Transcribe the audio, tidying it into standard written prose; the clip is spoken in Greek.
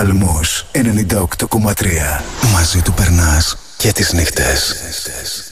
Παλμούς 98,3. Μαζί του περνάς και τις νύχτες.